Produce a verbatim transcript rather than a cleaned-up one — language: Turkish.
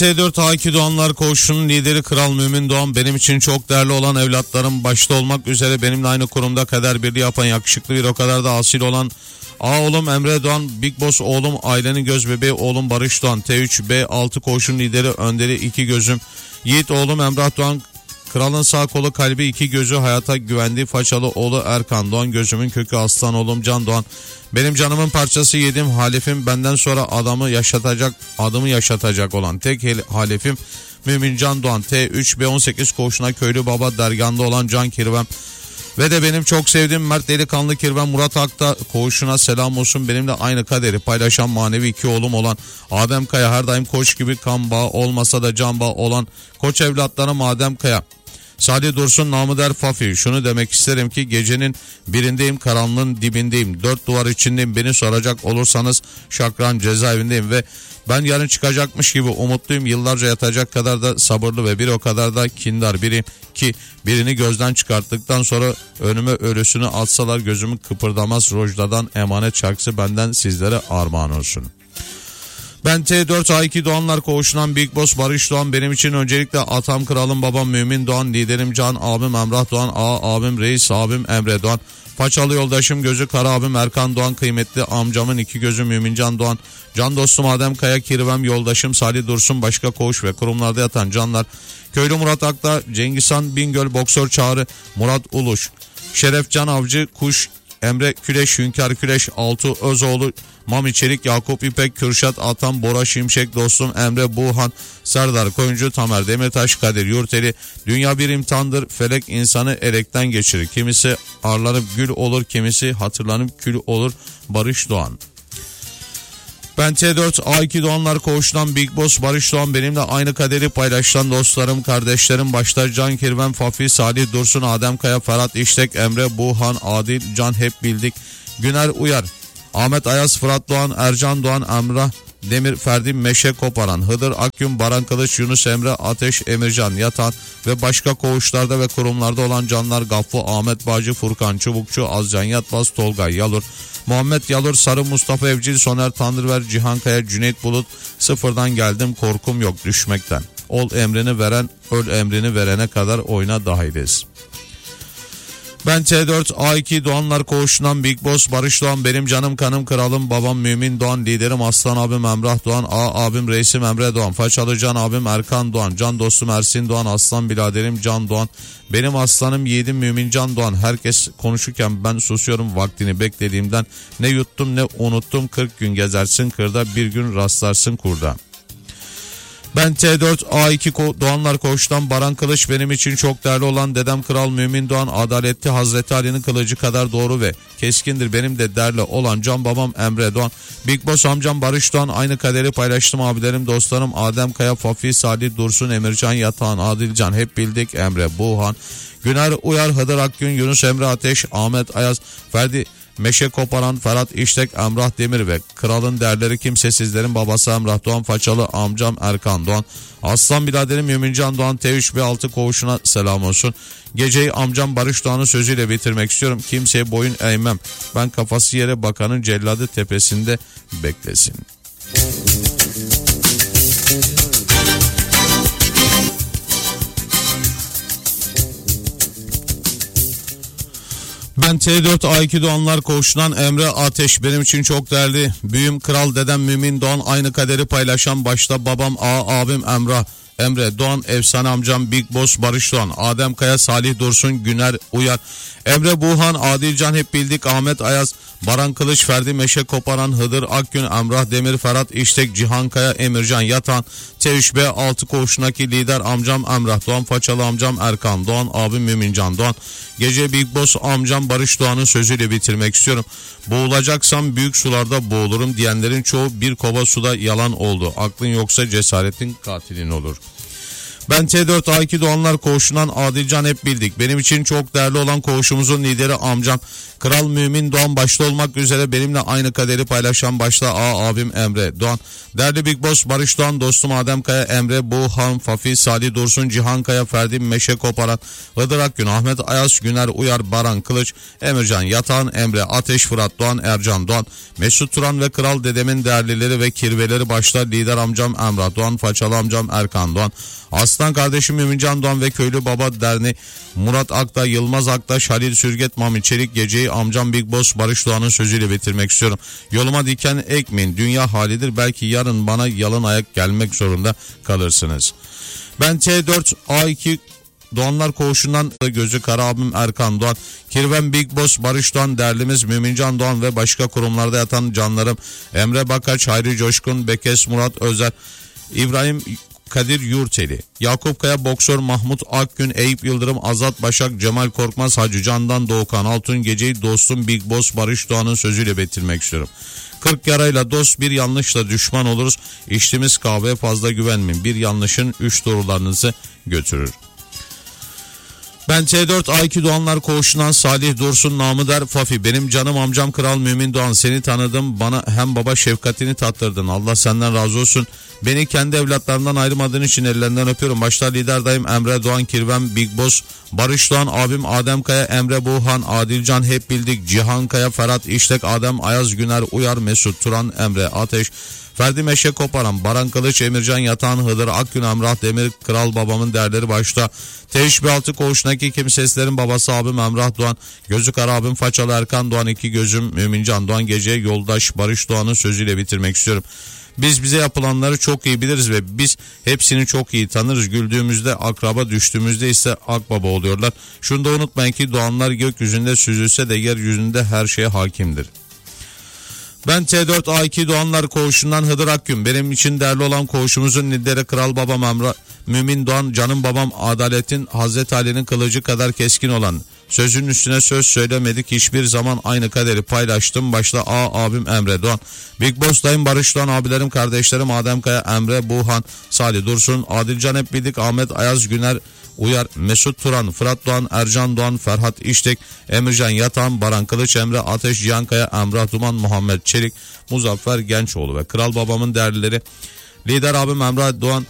T dört A iki Doğanlar Koğuşu'nun lideri Kral Mümin Doğan, benim için çok değerli olan evlatlarım başta olmak üzere benimle aynı kurumda kader birliği yapan yakışıklı bir o kadar da asil olan A oğlum Emre Doğan, Big Boss oğlum ailenin göz bebeği oğlum Barış Doğan, T üç B altı Koğuşu'nun lideri önderi iki gözüm Yiğit oğlum Emrah Doğan, kralın sağ kolu kalbi iki gözü hayata güvendiği façalı oğlu Erkan Doğan, gözümün kökü aslan oğlum Can Doğan, benim canımın parçası yedim halifim, benden sonra adamı yaşatacak adımı yaşatacak olan tek halifim Mümin Can Doğan, T üç B on sekiz Koğuşu'na köylü baba derganda olan Can Kirvem ve de benim çok sevdiğim Mert delikanlı Kirvem Murat Akta Koğuşu'na selam olsun. Benimle aynı kaderi paylaşan manevi iki oğlum olan Adem Kaya, her daim koç gibi kan bağı olmasa da can bağı olan koç evlatlarım Adem Kaya, Salih Dursun namı der Fafi. Şunu demek isterim ki gecenin birindeyim, karanlığın dibindeyim, dört duvar içindeyim, beni soracak olursanız Şakran cezaevindeyim ve ben yarın çıkacakmış gibi umutluyum. Yıllarca yatacak kadar da sabırlı ve bir o kadar da kindar biriyim ki birini gözden çıkarttıktan sonra önüme ölüsünü atsalar gözümü kıpırdamaz. Rojdadan emanet şarkısı benden sizlere armağan olsun. Ben T dört A iki Doğanlar Koğuşu'ndan Big Boss Barış Doğan, benim için öncelikle atam kralım babam Mümin Doğan, liderim Can abim Emrah Doğan, A abim Reis abim Emre Doğan, façalı yoldaşım gözü kara abim Erkan Doğan, kıymetli amcamın iki gözü Mümin Can Doğan, can dostum Adem Kaya Kirvem, yoldaşım Salih Dursun, başka koğuş ve kurumlarda yatan canlar, köylü Murat Akta, Cengizhan Bingöl, boksör Çağrı, Murat Uluş, Şeref Can Avcı, Kuş, Emre Küleş, Hünkar Küleş, Altu Özoğlu, Mami Çelik, Yakup İpek, Kürşat Atan, Bora Şimşek, dostum Emre Buğhan, Serdar Koyuncu, Tamer Demirtaş, Kadir Yurteli, dünya bir imtihandır, felek insanı elekten geçirir. Kimisi arlanıp gül olur, kimisi hatırlanıp kül olur. Barış Doğan. Ben T dört A iki Doğanlar Koğuşu'ndan Big Boss Barış Doğan, benimle aynı kaderi paylaşan dostlarım, kardeşlerim başta Can Kirven, Fafi, Salih Dursun, Adem Kaya, Ferhat İştek, Emre Buğhan, Adil Can hep bildik, Güner Uyar, Ahmet Ayaz, Fırat Doğan, Ercan Doğan, Emrah Demir, Ferdi Meşe Koparan, Hıdır Akgün, Baran Kılıç, Yunus Emre Ateş, Emircan Yatan ve başka koğuşlarda ve kurumlarda olan canlar Gaffı, Ahmet Bağcı, Furkan Çubukçu, Azcan Yatmaz, Tolga Yalur, Muhammed Yalur, Sarı Mustafa Evcil, Soner Tanrıver, Cihan Kaya, Cüneyt Bulut, sıfırdan geldim korkum yok düşmekten. Ol emrini veren, öl emrini verene kadar oyuna dahiliz. Ben T dört A iki Doğanlar Koğuşu'ndan Big Boss Barış Doğan, benim canım kanım kralım babam Mümin Doğan, liderim Aslan abim Emrah Doğan, A abim Reisim Emre Doğan, façalı Can abim Erkan Doğan, can dostum Ersin Doğan, aslan biraderim Can Doğan, benim aslanım yiğidim Mümin Can Doğan. Herkes konuşurken ben susuyorum vaktini beklediğimden, ne yuttum ne unuttum, kırk gün gezersin kırda, bir gün rastlarsın kurda. Ben T dört A iki Doğanlar Koğuşu'ndan Baran Kılıç, benim için çok değerli olan dedem Kral Mümin Doğan, adaletli Hazreti Ali'nin kılıcı kadar doğru ve keskindir, benim de değerli olan can babam Emre Doğan, Big Boss amcam Barış Doğan, aynı kaderi paylaştım abilerim dostlarım Adem Kaya, Fafi, Salih Dursun, Emircan Yatağan, Adilcan hep bildik, Emre Buğhan, Güner Uyar, Hıdır Akgün, Yunus Emre Ateş, Ahmet Ayaz, Ferdi Meşe Koparan, Ferhat İştek, Emrah Demir ve kralın değerleri kimsesizlerin babası Emrah Doğan, façalı amcam Erkan Doğan, aslan biraderim Mümincan Doğan, T üç B altı Koğuşu'na selam olsun. Geceyi amcam Barış Doğan'ın sözüyle bitirmek istiyorum. Kimseye boyun eğmem, ben kafası yere bakanın celladı tepesinde beklesin. Ben T dört A iki Doğanlar Koğuşu'ndan Emre Ateş, benim için çok değerli büyüm kral dedem Mümin Doğan, aynı kaderi paylaşan başta babam A abim Emrah Emre Doğan, efsane amcam Big Boss Barış Doğan, Adem Kaya, Salih Dursun, Güner Uyar, Emre Buğhan, Adilcan hep bildik, Ahmet Ayaz, Baran Kılıç, Ferdi Meşe Koparan, Hıdır Akgün, Emrah Demir, Ferhat İştek, Cihan Kaya, Emircan Yatan, T üç B altı Koğuşu'ndaki lider amcam Emrah Doğan, façalı amcam Erkan Doğan, abim Mümincan Doğan. Gece Big Boss amcam Barış Doğan'ın sözüyle bitirmek istiyorum. Boğulacaksam büyük sularda boğulurum diyenlerin çoğu bir kova suda yalan oldu. Aklın yoksa cesaretin katilin olur. Ben T dört A iki Doğanlar Koğuşu'ndan Adilcan hep bildik. Benim için çok değerli olan koğuşumuzun lideri amcam Kral Mümin Doğan başta olmak üzere benimle aynı kaderi paylaşan başta A abim Emre Doğan. Değerli Big Boss Barış Doğan, dostum Adem Kaya, Emre Buğhan, Fafi, Salih Dursun, Cihan Kaya, Ferdi Meşe Koparan, Hıdır Akgün, Ahmet Ayaz, Güner Uyar, Baran Kılıç, Emircan Yatağan, Emre Ateş, Fırat Doğan, Ercan Doğan, Mesut Turan ve Kral dedemin değerlileri ve kirveleri başta lider amcam Emrah Doğan, Façalı amcam Erkan Doğan, Aslan kardeşim Mümincan Doğan ve Köylü Baba Derneği Murat Akta, Yılmaz Aktaş, Halil Sürget, Mami Çelik, geceyi amcam Big Boss Barış Doğan'ın sözüyle bitirmek istiyorum. Yoluma diken ekmeyin, dünya halidir, belki yarın bana yalın ayak gelmek zorunda kalırsınız. Ben T dört A iki Doğanlar Koğuşu'ndan gözü kara abim Erkan Doğan, Kirven Big Boss Barış Doğan, değerlimiz Mümincan Doğan ve başka kurumlarda yatan canlarım Emre Bakaç, Hayri Coşkun, Bekes Murat Özer, İbrahim Kadir Yurteli, Yakup Kaya, Boksör Mahmut Akgün, Eyüp Yıldırım, Azat Başak, Cemal Korkmaz, Hacı Candan, Doğukan Altun, geceyi dostum Big Boss Barış Doğan'ın sözüyle bitirmek istiyorum. kırk yarayla dost, bir yanlışla düşman oluruz. İçtiğimiz kahveye fazla güvenmeyin. Bir yanlışın üç doğrularınızı götürür. Ben T dört A iki Doğanlar Koğuşu'ndan Salih Dursun, namı der Fafi. Benim canım amcam Kral Mümin Doğan, seni tanıdım, bana hem baba şefkatini tattırdın. Allah senden razı olsun. Beni kendi evlatlarından ayırmadığın için ellerinden öpüyorum. Başta lider dayım Emre Doğan, Kirven Big Boss Barış Doğan, abim Adem Kaya, Emre Buğhan, Adilcan hep bildik, Cihan Kaya, Ferhat İştek, Adem Ayaz, Güner Uyar, Mesut Turan, Emre Ateş, Ferdi Meşe Koparan, Baran Kılıç, Emircan Yatağan, Hıdır Akgün, Emrah Demir, Kral babamın değerleri başta Teşbih altı Koğuşu'ndaki kimsesizlerin babası abim Emrah Doğan, gözü kara abim Façalı Erkan Doğan, iki gözüm Mümincan Doğan, gece yoldaş Barış Doğan'ın sözüyle bitirmek istiyorum. Biz bize yapılanları çok iyi biliriz ve biz hepsini çok iyi tanırız. Güldüğümüzde akraba, düştüğümüzde ise akbaba oluyorlar. Şunu da unutmayın ki doğanlar gökyüzünde süzülse de yeryüzünde her şeye hakimdir. Ben T dört A iki Doğanlar Koğuşu'ndan Hıdır Akgün. Benim için değerli olan koğuşumuzun lideri Kral Babam Emrah Mümin Doğan, canım babam Adalet'in Hazreti Ali'nin kılıcı kadar keskin olan. Sözün üstüne söz söylemedik, hiçbir zaman aynı kaderi paylaştım. Başta A abim Emre Doğan, Big Boss dayım Barış Doğan, abilerim kardeşlerim Adem Kaya, Emre Buğhan, Salih Dursun, Adilcan hep bildik, Ahmet Ayaz, Güner Uyar, Mesut Turan, Fırat Doğan, Ercan Doğan, Ferhat İştek, Emircan Yatan, Baran Kılıç, Emre Ateş, Cihan Kaya, Emrah Duman, Muhammed Çelik, Muzaffer Gençoğlu ve Kral babamın değerlileri lider abim Emrah Doğan,